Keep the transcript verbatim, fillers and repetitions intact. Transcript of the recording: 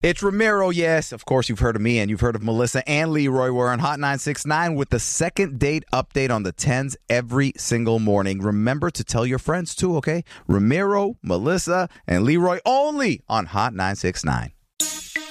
It's Ramiro, yes. Of course, you've heard of me, and you've heard of Melissa and Leroy. We're on Hot nine six nine with the second date update on the tens every single morning. Remember to tell your friends, too, okay? Ramiro, Melissa, and Leroy only on Hot nine six nine.